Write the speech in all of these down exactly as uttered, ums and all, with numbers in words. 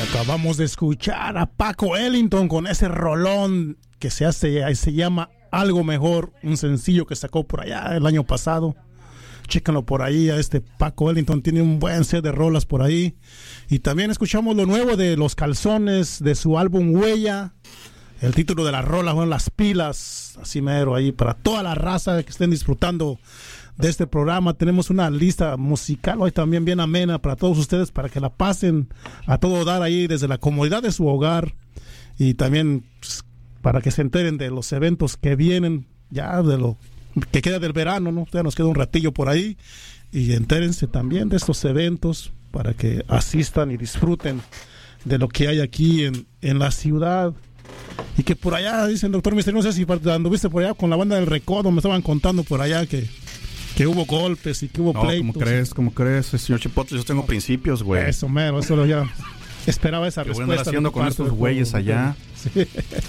Acabamos de escuchar a Paco Ellington con ese rolón que se hace, se llama Algo Mejor, un sencillo que sacó por allá el año pasado. Chéquenlo por ahí, a este Paco Ellington tiene un buen set de rolas por ahí. Y también escuchamos lo nuevo de Los Calzones, de su álbum Huella. El título de la rola, bueno, Las Pilas, así mero ahí, para toda la raza que estén disfrutando de este programa. Tenemos una lista musical hoy también bien amena para todos ustedes, para que la pasen a todo dar ahí desde la comodidad de su hogar, y también pues, para que se enteren de los eventos que vienen, ya de lo que queda del verano, ¿no? Ya nos queda un ratillo por ahí, y entérense también de estos eventos para que asistan y disfruten de lo que hay aquí en, en la ciudad. Y que por allá, dicen doctor Misterio, no sé si anduviste por allá con la banda del Recodo, me estaban contando por allá que que hubo golpes y que hubo no, pleitos. ¿Cómo crees? ¿Cómo crees, señor Chipotle? Yo tengo principios, güey. Eso, mero, eso lo ya esperaba esa ¿Qué respuesta. voy a andar haciendo con estos güeyes allá? Sí.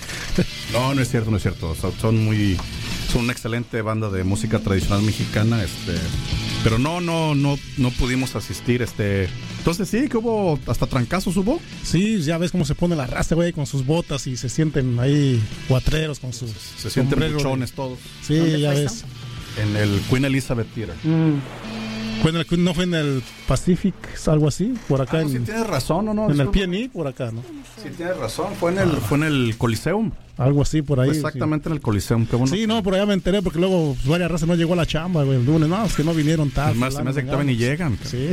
No, no es cierto, no es cierto. Son, son muy... Son una excelente banda de música tradicional mexicana, este... Pero no, no, no, no pudimos asistir, este... Entonces sí, que hubo hasta trancazos, ¿hubo? Sí, ya ves cómo se pone la raza, güey, con sus botas y se sienten ahí cuatreros con sus... Se sienten buchones todos. Sí, ya ves. En el Queen Elizabeth Theater. Mm. ¿Fue en el, ¿No fue en el Pacific, algo así? Por acá. Ah, en, sí tienes razón, ¿no? no en el P and E, por acá, ¿no? Sí tienes razón, fue en el, ah. fue en el Coliseum. Algo así por ahí. Fue exactamente sí. En el Coliseum, qué bueno. Sí, no, por allá me enteré porque luego pues, varias razas no llegó a la chamba, güey, el lunes. No, es que no vinieron tarde. Además, se me hace que todavía ni llegan. Sí.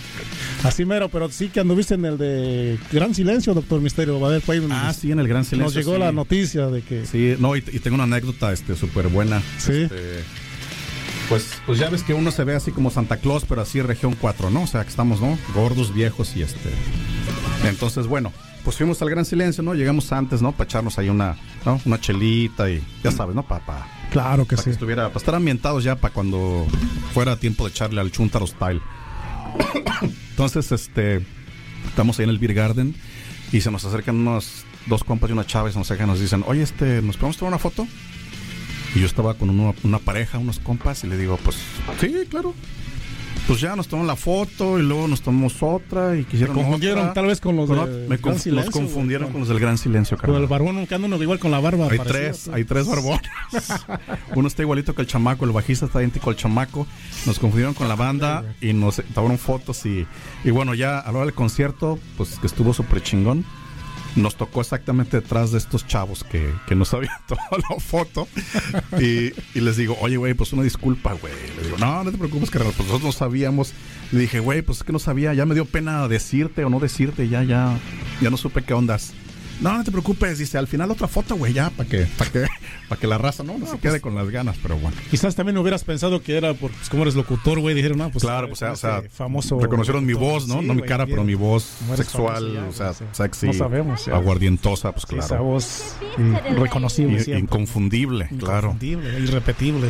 Así mero, pero sí que anduviste en el de Gran Silencio, doctor Misterio. Va a ver, pues, ah, sí, en el Gran Silencio. Nos llegó sí. la noticia de que... Sí, no, y, y tengo una anécdota este súper buena. Sí. Este, pues, pues ya ves que uno se ve así como Santa Claus, pero así región cuatro, ¿no? O sea, que estamos, ¿no? Gordos, viejos y este... Entonces, bueno, pues fuimos al Gran Silencio, ¿no? Llegamos antes, ¿no? Para echarnos ahí una, ¿no? Una chelita y ya sabes, ¿no? Para... Pa, claro que pa sí. Que estuviera, para estar ambientados ya para cuando fuera tiempo de echarle al Chuntaro Style. Entonces, este... Estamos ahí en el Beer Garden y se nos acercan unos dos compas y una chava y se nos acercan y nos dicen, oye, este, ¿nos podemos tomar una foto? Y yo estaba con uno, una pareja, unos compas, y le digo, pues, sí, claro. Pues ya nos tomamos la foto y luego nos tomamos otra y quisieron me confundieron otra. tal vez con los con del me Gran conf- Silencio. Nos confundieron con, con los del Gran Silencio, carnal. Con el barbón, que anda igual con la barba. Hay parecida, tres, ¿sí? hay tres barbones. Uno está igualito que el chamaco, el bajista está idéntico al chamaco. Nos confundieron con la banda y nos tomaron fotos y, y bueno, ya a la hora del concierto, pues que estuvo súper chingón. Nos tocó exactamente detrás de estos chavos que, que nos habían tomado la foto y, y les digo, oye, güey, pues una disculpa, güey. Le digo, no, no te preocupes, carnal, pues nosotros no sabíamos. Le dije, güey, pues es que no sabía, ya me dio pena decirte o no decirte, ya, ya, ya no supe qué ondas. No, no te preocupes, dice, al final otra foto, güey, ya, para que, para que, para que la raza no, no, no se pues, quede con las ganas, pero bueno. Quizás también hubieras pensado que era por, pues, como eres locutor, güey, dijeron, no, pues claro, pues, o sea, famoso. Reconocieron locutor. mi voz, ¿no? Sí, no mi wey, cara, pero mi voz sexual, ya, o sea, sí. sexy, no sabemos, ya. aguardientosa, pues claro. Sí, esa voz reconocible, y, inconfundible, claro. Inconfundible, irrepetible.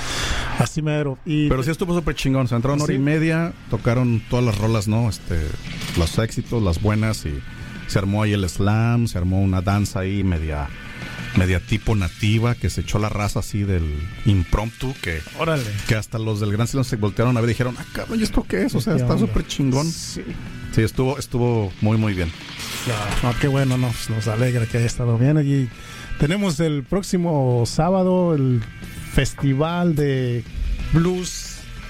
Así mero. Y pero sí estuvo súper chingón, se entraron una hora y media, tocaron todas las rolas, ¿no? Este, los éxitos, las buenas y se armó ahí el slam, se armó una danza ahí media media tipo nativa que se echó la raza así del impromptu que, órale, que hasta los del Gran Silencio se voltearon a ver y dijeron, ah, cabrón, ¿y esto qué es? O sea, está súper chingón. Sí. Sí, estuvo, estuvo muy, muy bien. Claro. No, qué bueno, nos, nos alegra que haya estado bien. Y tenemos el próximo sábado el festival de blues.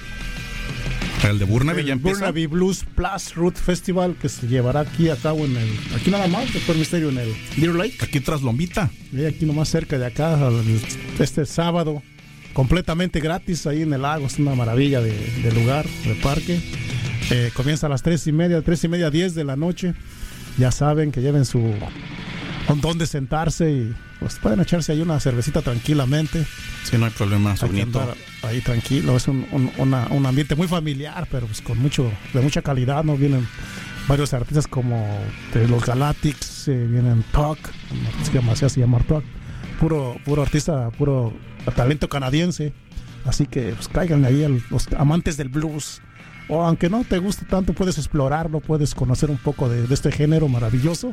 El de Burnaby ya empieza. Burnaby Blues Plus Root Festival que se llevará aquí a cabo en el, aquí nada más, doctor Misterio, en el Deer Lake. Aquí tras Lombita. Y aquí nomás cerca de acá, este sábado, completamente gratis ahí en el lago. Es una maravilla de, de lugar, de parque. Eh, comienza a las tres y media, tres y media, diez de la noche. Ya saben que lleven su donde sentarse y pues pueden echarse ahí una cervecita tranquilamente. Sí, no hay problema, bonito. Ahí tranquilo, es un, un, una, un ambiente muy familiar, pero pues con mucho, de mucha calidad, ¿no? Vienen varios artistas como de los Galactics, eh, vienen Tuck, que se hace llamar Tuck, puro, puro artista, puro talento canadiense, así que pues caigan ahí a los amantes del blues, o aunque no te guste tanto, puedes explorarlo, puedes conocer un poco de, de este género maravilloso,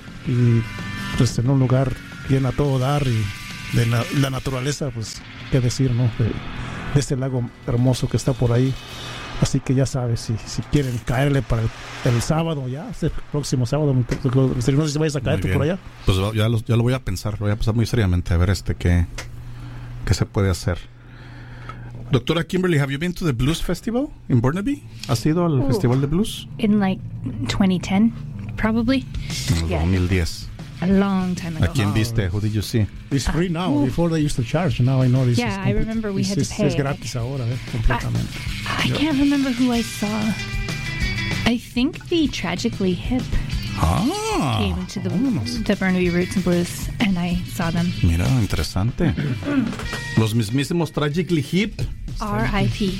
y pues en un lugar bien a todo dar, y de la, la naturaleza, pues qué decir, ¿no? De, de este lago hermoso que está por ahí. Así que ya sabes, si, si quieren caerle para el, el sábado, ya, el próximo sábado, no sé si vayas a caer tú por allá. Pues ya lo, ya lo voy a pensar, lo voy a pensar muy seriamente, a ver este qué, qué se puede hacer. Doctora Kimberly, have you been to the Blues Festival in Burnaby? ¿Has ido al oh, Festival de Blues? In like twenty ten, probably. En el yeah. dos mil diez. A long time ago. ¿A quién viste? Who did you see? It's free now. Uh, Before they used to charge. Now I know this yeah, is I remember we had es, to pay. Es gratis ahora, eh, completamente. I, I can't remember who I saw. I think the Tragically Hip Ah, came to the, vámonos. the Burnaby Roots and Blues, and I saw them. Mira, interesante. Los mismísimos Tragically Hip. R I P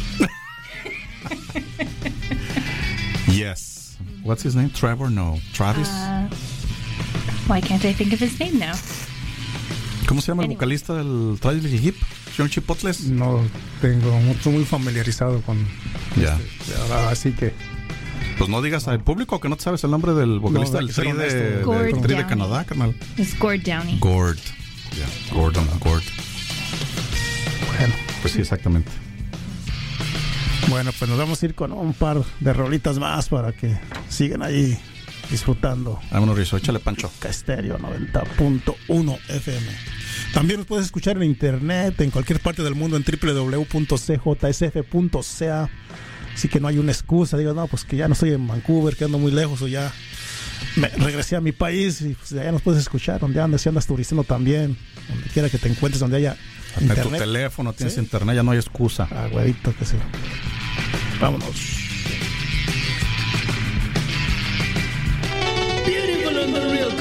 Yes. What's his name? Trevor? No. Travis. Uh, why can't I think of his name now? ¿Cómo se llama el anyway. vocalista del Tragically Hip? ¿Sean Chipotles? No tengo mucho, muy familiarizado con. Ya. Este, ahora, así que. Pues no digas al público que no te sabes el nombre del vocalista No, del ser Tri de, honesto. de, Gord del Tri de Downie. Canadá, carnal. It's Gord Downie. Gord. Yeah. Gordon, Gord. Bueno. Pues sí, exactamente. Bueno, pues nos vamos a ir con un par de rolitas más para que sigan ahí disfrutando. Vámonos, Rizo, échale Pancho. Estéreo noventa punto uno F M. También nos puedes escuchar en internet, en cualquier parte del mundo, en doble u doble u doble u punto c j s f punto c a. Así que no hay una excusa. Digo, no, pues que ya no estoy en Vancouver, que ando muy lejos, o ya me regresé a mi país y pues allá nos puedes escuchar. Donde andas, si andas turistando también, donde quiera que te encuentres, donde haya En tu internet. teléfono tienes Sí. internet, ya no hay excusa. Ah, güerito, que sí. Vámonos.